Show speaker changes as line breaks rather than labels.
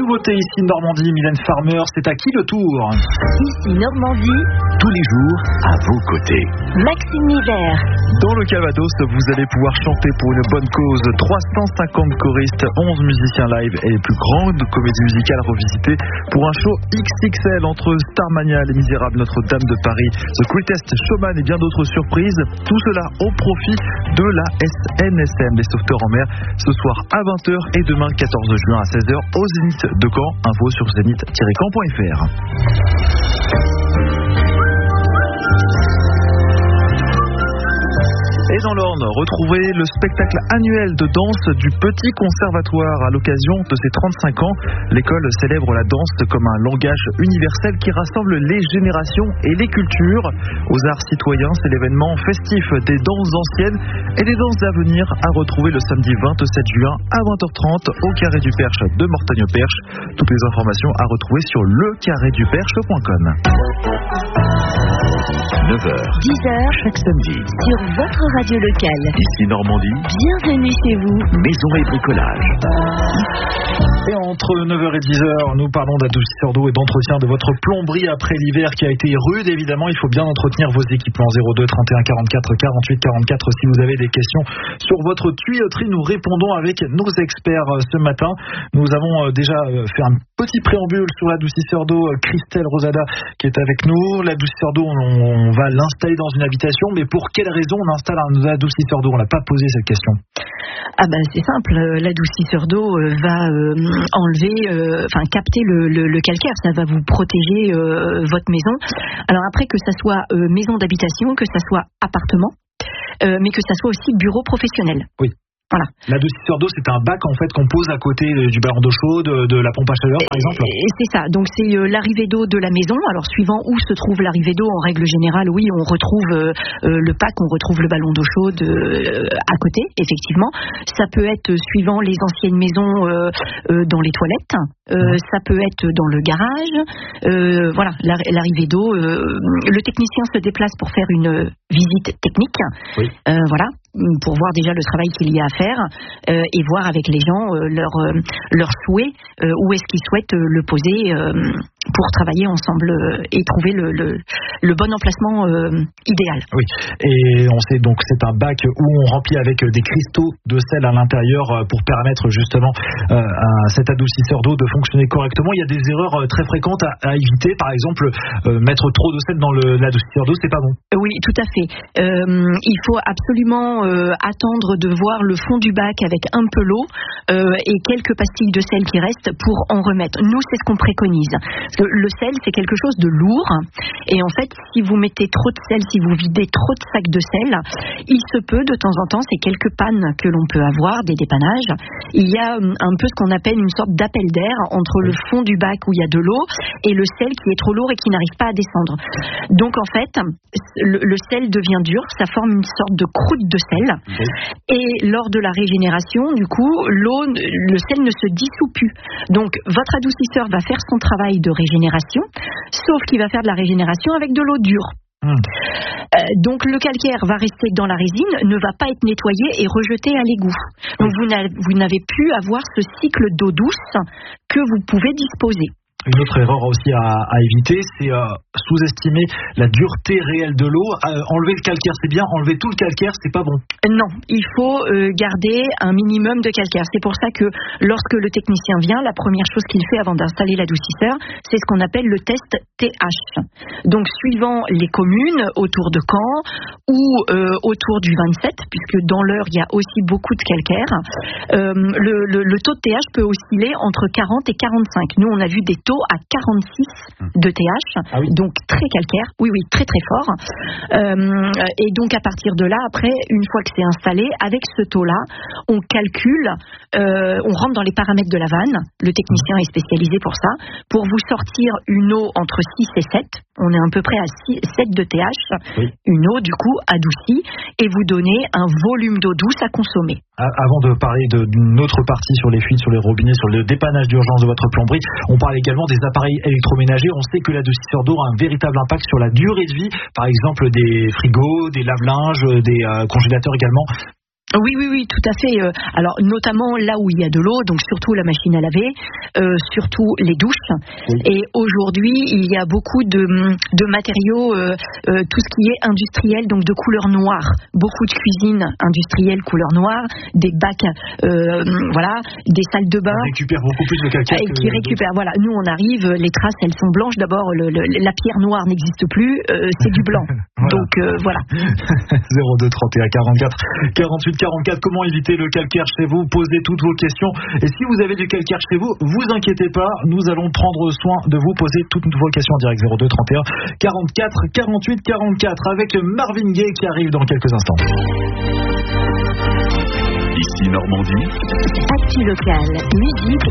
nouveauté ici Normandie, Mylène Farmer, c'est à qui le tour?
Ici Normandie,
tous les jours à vos côtés.
Maxime Hiver.
Dans le Calvados, vous allez pouvoir chanter pour une bonne cause. 350 choristes, 11 musiciens live et les plus grandes comédies musicales revisitées pour un show XXL entre Starmania, Les Misérables, Notre-Dame de Paris, The Greatest Showman et bien d'autres surprises. Tout cela au profit de la SNSM, les sauveteurs en mer, ce soir à 20h et demain 14 juin à 16h au Zénith de Caen. Info sur zénith-caen.fr. Et dans l'Orne, retrouvez le spectacle annuel de danse du Petit Conservatoire à l'occasion de ses 35 ans. L'école célèbre la danse comme un langage universel qui rassemble les générations et les cultures. Aux Arts Citoyens, c'est l'événement festif des danses anciennes et des danses d'avenir à retrouver le samedi 27 juin à 20h30 au Carré du Perche de Mortagne-au-Perche. Toutes les informations à retrouver sur lecarréduperche.com. 9h,
10h,
chaque samedi,
sur votre radio locale.
Ici Normandie,
Bienvenue chez vous.
Maison et bricolage.
Et entre 9h et 10h, nous parlons d'adoucisseur d'eau et d'entretien de votre plomberie après l'hiver qui a été rude. Évidemment, il faut bien entretenir vos équipements. 02 31 44 48 44 si vous avez des questions sur votre tuyauterie. Nous répondons avec nos experts ce matin. Nous avons déjà fait un petit préambule sur l'adoucisseur d'eau. Christelle Rosada qui est avec nous. L'adoucisseur d'eau, on va l'installer dans une habitation, mais pour quelle raison on installe un adoucisseur d'eau? On n'a pas posé cette question.
C'est simple, l'adoucisseur d'eau va capter le calcaire, ça va vous protéger votre maison. Alors après, que ça soit maison d'habitation, que ça soit appartement, mais que ça soit aussi bureau professionnel.
Oui.
Voilà.
L'adoucisseur d'eau, c'est un bac en fait qu'on pose à côté du ballon d'eau chaude, de la pompe à chaleur par exemple.
Et c'est ça, donc c'est l'arrivée d'eau de la maison. Alors suivant où se trouve l'arrivée d'eau, en règle générale, oui, on retrouve le pack, on retrouve le ballon d'eau chaude à côté, effectivement. Ça peut être suivant les anciennes maisons dans les toilettes, ça peut être dans le garage. Voilà, l'arrivée d'eau. Le technicien se déplace pour faire une visite technique.
Oui.
Voilà, pour voir déjà le travail qu'il y a à faire et voir avec les gens leurs souhaits, où est-ce qu'ils souhaitent le poser pour travailler ensemble et trouver le bon emplacement idéal.
Oui, et on sait donc c'est un bac où on remplit avec des cristaux de sel à l'intérieur pour permettre justement à cet adoucisseur d'eau de fonctionner correctement. Il y a des erreurs très fréquentes à éviter, par exemple mettre trop de sel dans l'adoucisseur d'eau, c'est pas bon.
Oui, tout à fait. Il faut absolument attendre de voir le fond du bac avec un peu l'eau et quelques pastilles de sel qui restent pour en remettre. Nous, c'est ce qu'on préconise. Parce que le sel, c'est quelque chose de lourd. Et en fait, si vous mettez trop de sel, si vous videz trop de sacs de sel, il se peut de temps en temps, c'est quelques pannes que l'on peut avoir, des dépannages. Il y a un peu ce qu'on appelle une sorte d'appel d'air entre le fond du bac où il y a de l'eau et le sel qui est trop lourd et qui n'arrive pas à descendre. Donc en fait, le sel devient dur, ça forme une sorte de croûte de sel. Et lors de la régénération, du coup, le sel ne se dissout plus. Donc votre adoucisseur va faire son travail de régénération, sauf qu'il va faire de la régénération avec de l'eau dure. Donc le calcaire va rester dans la résine, ne va pas être nettoyé et rejeté à l'égout. Donc vous n'avez plus à avoir ce cycle d'eau douce que vous pouvez disposer.
Une autre erreur aussi à éviter, c'est sous-estimer la dureté réelle de l'eau. Enlever le calcaire, c'est bien. Enlever tout le calcaire, c'est pas bon.
Non, il faut garder un minimum de calcaire. C'est pour ça que lorsque le technicien vient, la première chose qu'il fait avant d'installer l'adoucisseur, c'est ce qu'on appelle le test TH. Donc, suivant les communes autour de Caen ou autour du 27, puisque dans l'Eure, il y a aussi beaucoup de calcaire, le taux de TH peut osciller entre 40 et 45. Nous, on a vu des taux à 46 de TH, donc très calcaire, oui, très très fort. Et donc à partir de là, après, une fois que c'est installé, avec ce taux-là, on calcule, on rentre dans les paramètres de la vanne, le technicien est spécialisé pour ça, pour vous sortir une eau entre 6 et 7, on est à peu près à 7 de TH, une eau du coup adoucie, et vous donner un volume d'eau douce à consommer.
Avant de parler d'une autre partie sur les fuites, sur les robinets, sur le dépannage d'urgence de votre plomberie, on parle également des appareils électroménagers. On sait que l'adoucisseur d'eau a un véritable impact sur la durée de vie, par exemple des frigos, des lave-linges, des congélateurs également.
Oui, tout à fait. Alors, notamment là où il y a de l'eau, donc surtout la machine à laver, surtout les douches. Oui. Et aujourd'hui, il y a beaucoup de matériaux, tout ce qui est industriel, donc de couleur noire. Beaucoup de cuisine industrielle couleur noire, des bacs, des salles de bain.
On récupère beaucoup plus de calcaire.
Qui récupère. Voilà, nous on arrive, les traces elles sont blanches. D'abord, la pierre noire n'existe plus, c'est du blanc. Voilà. Donc voilà.
02 31 44 48 44. Comment éviter le calcaire chez vous? Posez toutes vos questions. Et si vous avez du calcaire chez vous, vous inquiétez pas, nous allons prendre soin de vous. Poser toutes vos questions en direct. 02 31 44 48 44 avec Marvin Gaye qui arrive dans quelques instants.
Ici Normandie.
Actu locale, musique